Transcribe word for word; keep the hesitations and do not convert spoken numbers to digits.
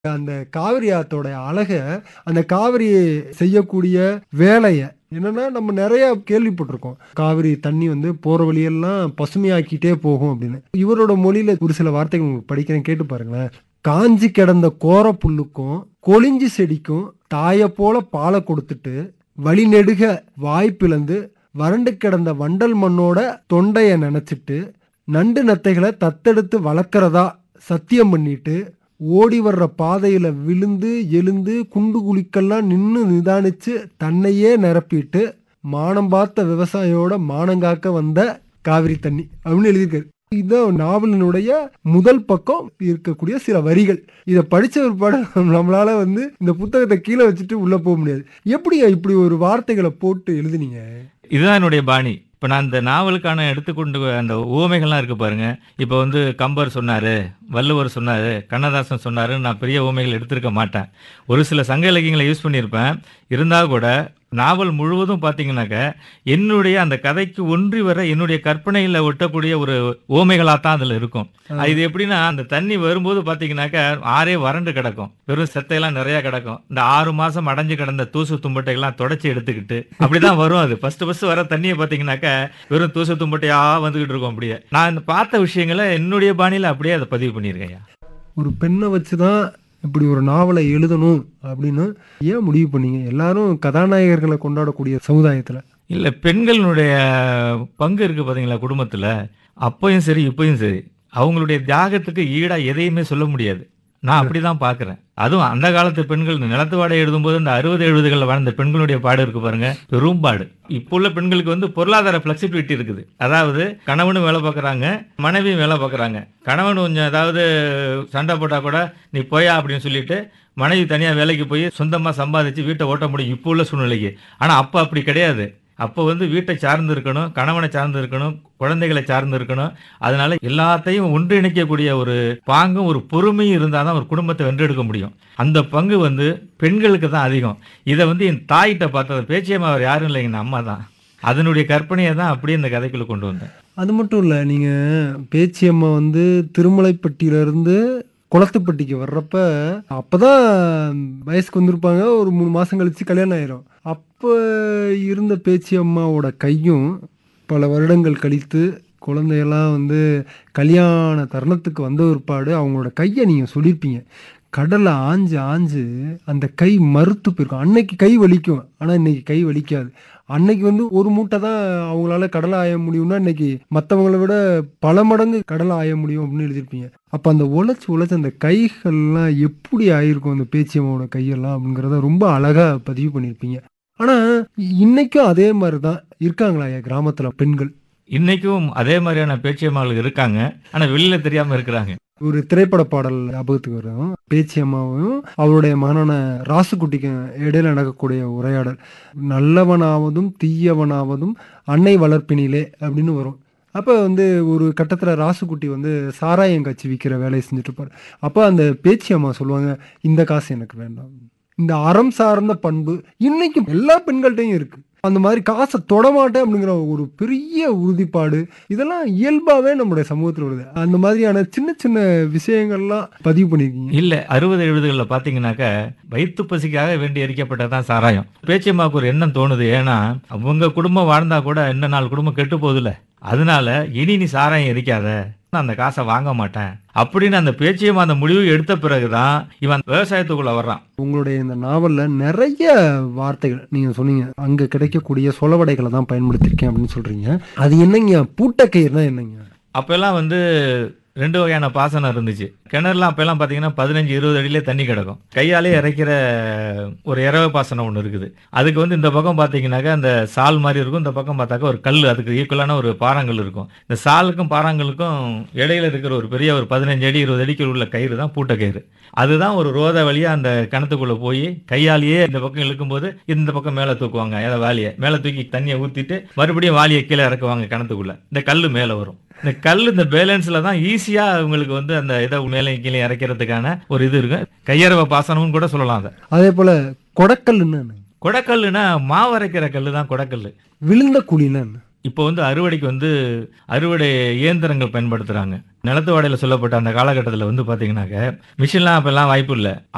அந்த காவிரி ஆத்தோட அழக, அந்த காவிரி செய்யக்கூடிய வேலைய என்னன்னா, நம்ம நெறைய கேள்விப்பட்டுருக்கோம். காவிரி தண்ணி வந்து போற வழியெல்லாம் பசுமையாக்கிட்டே போகும் அப்படின்னு. இவரோட மொழியில ஒரு சில வார்த்தைகள் உங்களுக்கு படிக்கிறேன் கேட்டு பாருங்களேன். "காஞ்சு கிடந்த கோர புல்லுக்கும், கொழிஞ்சு செடிக்கும் தாயப் போல பால கொடுத்துட்டு, வழி நெடுக வாய் பிளந்து, வறண்டு கிடந்த வண்டல் மண்ணோட தொண்டைய நனைச்சிட்டு, நண்டு நத்தைகள தத்தெடுத்து வளர்க்கறதா சத்தியம் பண்ணிட்டு, ஓடி வர்ற பாதையில விழுந்து, எழுந்து, குண்டு குழிக்கெல்லாம் நின்னு நிதானிச்சு, தன்னையே நிரப்பிட்டு, மானம் பார்த்த விவசாயியோட மானங்காக்க வந்த காவிரி தண்ணி" அப்படின்னு எழுதியிருக்காரு. இதுதான் நாவலினுடைய முதல் பக்கம் இருக்கக்கூடிய சில வரிகள். இத படிச்ச பிற்பாடு நம்மளால வந்து இந்த புத்தகத்த கீழ வச்சுட்டு உள்ள போ முடியாது. எப்படியா இப்படி ஒரு வார்த்தைகள போட்டு எழுதுனீங்க? இதுதான் என்னுடைய பாணி. இப்ப நான் இந்த நாவலுக்கான எடுத்துக்கொண்டு அந்த உவமைகள்லாம் இருக்கு பாருங்க. இப்ப வந்து கம்பர் சொன்னாரு, வள்ளுவர் சொன்னாரு, கண்ணதாசன் சொன்னாருன்னு நான் பெரிய உவமைகள் எடுத்திருக்க மாட்டேன். ஒரு சில சங்க இலக்கியங்கள யூஸ் பண்ணியிருப்பேன். இருந்தா கூட நாவல் முழுவதும் பார்த்தீங்கன்னாக்க, என்னுடைய அந்த கதைக்கு ஒன்றி வர என்னுடைய கற்பனையில ஒட்டக்கூடிய ஒரு உவமைகளா தான் அதுல இருக்கும். ஆ. இது எப்படின்னா, அந்த தண்ணி வரும்போது பார்த்தீங்கன்னாக்க, ஆறே வறண்டு கிடக்கும். வெறும் செத்தையெல்லாம் நெறைய கிடக்கும். இந்த ஆறு மாசம் அடைஞ்சு கிடந்த தூசு தும்பட்டையெல்லாம் தொடச்சி எடுத்துக்கிட்டு, அப்படிதான் வரும் அது. ஃபர்ஸ்ட் ஃபர்ஸ்ட் வர தண்ணிய பார்த்தீங்கன்னாக்க, வெறும் தூசு தும்பட்டையா வந்துகிட்டு இருக்கும் அப்படியே. நான் இந்த பார்த்த விஷயங்கள என்னுடைய பாணியில அப்படியே அத பதிவு பண்ணியிருக்கேன்யா. ஒரு பெண்ண வச்சு தான் இப்படி ஒரு நாவல எழுதணும் அப்படின்னு ஏன் முடிவு பண்ணீங்க? எல்லாரும் கதாநாயகர்கள கொண்டாடக்கூடிய சமுதாயத்துல. இல்ல பெண்களுடைய பங்கு இருக்கு பார்த்தீங்களா குடும்பத்துல. அப்பயும் சரி, இப்பயும் சரி. அவங்களுடைய தியாகத்துக்கு ஈடா எதையுமே சொல்ல முடியாது. நான் அப்படிதான் பார்க்கிறேன். அதுவும் அந்த காலத்து பெண்கள் நிலத்து வாடை எழுதும்போது இந்த அறுபது எழுபதுகள்ல வாழ்ந்த பெண்களுடைய பாடு இருக்கு பாருங்க. பெரும்பாடு. இப்போ உள்ள பெண்களுக்கு வந்து பொருளாதார ஃபிளெக்சிபிலிட்டி இருக்குது. அதாவது கணவனும் வேலை பார்க்குறாங்க, மனைவியும் வேலை பார்க்குறாங்க. கணவன் கொஞ்சம் ஏதாவது சண்டை போட்டா கூட நீ போயா அப்படின்னு சொல்லிட்டு மனைவி தனியா வேலைக்கு போய் சொந்தமா சம்பாதிச்சு வீட்டை ஓட்ட முடியும் இப்போ உள்ள சூழ்நிலைக்கு. ஆனா அப்ப அப்படி கிடையாது. அப்போ வந்து வீட்டை சார்ந்து இருக்கணும், கணவனை சார்ந்து இருக்கணும், குழந்தைகளை சார்ந்து இருக்கணும். அதனால எல்லாத்தையும் ஒன்றிணைக்கக்கூடிய ஒரு பாங்கும் ஒரு பொறுமையும் இருந்தால் தான் ஒரு குடும்பத்தை வென்றெடுக்க முடியும். அந்த பங்கு வந்து பெண்களுக்கு தான் அதிகம். இதை வந்து என் தாயிட்ட பார்த்தது பேச்சியம்மா அவர் யாரும் இல்லைங்க, என் அம்மா தான். அதனுடைய கற்பனையை தான் அப்படியே இந்த கதைக்குள்ள கொண்டு வந்தேன். அது மட்டும் இல்ல, நீங்க பேச்சியம்மா வந்து திருமலைப்பட்டியில இருந்து குளத்துப்பட்டிக்கு வர்றப்ப, அப்பதான் வயசுக்கு வந்திருப்பாங்க. ஒரு மூணு மாசம் கழிச்சு கல்யாணம் ஆயிரும். அப்ப இருந்த பேச்சியம்மாவோட கையும் பல வருடங்கள் கழித்து குழந்தையெல்லாம் வந்து கல்யாண தருணத்துக்கு வந்த பிற்பாடு அவங்களோட கைய நீங்க சொல்லியிருப்பீங்க. கடல்ல ஆஞ்சு ஆஞ்சு அந்த கை மறுத்து போயிருக்கும். அன்னைக்கு கை வலிக்கும். ஆனா இன்னைக்கு கை வலிக்காது. அன்னைக்கு வந்து ஒரு மூட்டை தான் அவங்களால கடலை ஆய முடியும்னா, இன்னைக்கு மத்தவங்கள விட பல மடங்கு கடலை ஆய முடியும் அப்படின்னு எழுதியிருப்பீங்க. அப்ப அந்த உழைச்சு உழைச்சு அந்த கைகள்லாம் எப்படி ஆயிருக்கும் அந்த பேச்சியம்மாவோட கையெல்லாம் அப்படிங்கிறத ரொம்ப அழகா பதிவு பண்ணியிருப்பீங்க. ஆனா இன்னைக்கும் அதே மாதிரி தான் இருக்காங்களா ஐயா கிராமத்துல பெண்கள்? இன்னைக்கும் அதே மாதிரியான பேச்சியம்மார்கள் இருக்காங்க. ஆனா வெளியில தெரியாம இருக்கிறாங்க. ஒரு திரைப்பட பாடல் ஞாபகத்துக்கு வரும். பேச்சியம்மாவும் அவருடைய மகனான ராசுகுட்டிக்கும் இடையில நடக்கக்கூடிய உரையாடல். "நல்லவனாவதும் தீயவனாவதும் அன்னை வளர்ப்பினிலே" அப்படின்னு வரும். அப்ப வந்து ஒரு கட்டத்துல ராசுகுட்டி வந்து சாராயம் காய்ச்சி விக்கிற வேலையை செஞ்சுட்டு இருப்பாரு. அப்ப அந்த பேச்சியம்மா சொல்லுவாங்க, "இந்த காசு எனக்கு வேண்டாம்." இந்த அறம் சார்ந்த பண்பு இன்னைக்கும் எல்லா பெண்கள்ட்டையும் இருக்கு. அந்த மாதிரி காசை தொடமாட்டேன் அப்படிங்கிற ஒரு பெரிய உறுதிப்பாடு, இதெல்லாம் இயல்பாவே நம்முடைய சமூகத்துல வருது. அந்த மாதிரியான சின்ன சின்ன விஷயங்கள்லாம் பதிவு பண்ணியிருக்கீங்க. இல்ல அறுபது எழுபதுகள்ல பாத்தீங்கன்னாக்க, வயிற்று பசிக்காக வேண்டி எரிக்கப்பட்டதான் சாராயம். பேச்சியம்மாவுக்கு ஒரு எண்ணம் தோணுது. ஏன்னா அவங்க குடும்பம் வாழ்ந்தா கூட இன்னும் நாலு குடும்பம் கெட்டு போகுதுல்ல. அதனால இனி நீ சாராயம் எரிக்காத, நான் அந்த காசை வாங்க மாட்டேன் அப்படின்னு அந்த பேச்சியம்மா அந்த முடிவு எடுத்த பிறகுதான் இவன் விவசாயத்துக்குள்ள வர்றான். உங்களுடைய இந்த நாவல்ல நிறைய வார்த்தைகள் நீங்க சொன்னீங்க. அங்க கிடைக்கக்கூடிய சொலவடைகளை தான் பயன்படுத்தியிருக்கேன் அப்படின்னு சொல்றீங்க. அது என்னங்க? பூட்டக்கயிறுனா என்னங்க? அப்பெல்லாம் வந்து ரெண்டு வகையான பாசனம் இருந்துச்சு. கிணறுலாம் அப்பெல்லாம் பார்த்தீங்கன்னா பதினஞ்சு இருபது அடியிலே தண்ணி கிடக்கும். கையாலே இறைக்கிற ஒரு இரவ பாசனம் ஒன்று இருக்குது. அதுக்கு வந்து இந்த பக்கம் பார்த்தீங்கன்னாக்கா அந்த சால் மாதிரி இருக்கும். இந்த பக்கம் பார்த்தாக்கா ஒரு கல், அதுக்கு ஈக்குவலான ஒரு பாறாங்கல் இருக்கும். இந்த சாலுக்கும் பாறாங்கலுக்கும் இடையில இருக்கிற ஒரு பெரிய ஒரு பதினஞ்சு அடி இருபது அடிக்கு உள்ள கயிறு தான் பூட்ட கயிறு. அதுதான் ஒரு ரோத வழியா அந்த கிணத்துக்குள்ள போய் கையாலேயே இந்த பக்கம் இழுக்கும்போது இந்த பக்கம் மேலே தூக்குவாங்க. ஏதாவது வாளியை மேலே தூக்கி தண்ணியை ஊற்றிட்டு மறுபடியும் வாளியை கீழே இறக்குவாங்க கிணத்துக்குள்ள. இந்த கல் மேலே வரும். இந்த கல் இந்த பேலன்ஸ்ல தான் ஈஸியா உங்களுக்கு வந்து அந்த இதை மேலே கீழே இறக்கிறதுக்கான ஒரு இது இருக்கு. கையறவ பாசனம்னு கூட சொல்லலாம். அதை அதே போல கொடக்கல்லுன்னு என்ன? கொடக்கல்லுனா மாவு அரைக்கிற கல்லு தான் கொடக்கல். விழுந்த குழின்னா என்ன? இப்போ வந்து அறுவடைக்கு வந்து அறுவடை இயந்திரங்கள் பயன்படுத்துறாங்க. நிலத்து வாடையில சொல்லப்பட்ட அந்த காலகட்டத்தில் வந்து பாத்தீங்கன்னாக்க மிஷின்லாம் அப்பெல்லாம் வாய்ப்பு இல்லை.